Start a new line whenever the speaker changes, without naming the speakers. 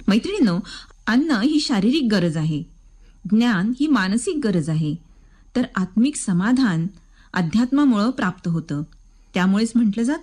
मैत्रिणींनो, अन्न ही शारीरिक गरज आहे, ज्ञान ही मानसिक गरज आहे, तर आत्मिक समाधान अध्यात्मामुळे प्राप्त होतं. त्यामुळेच म्हटलं जातं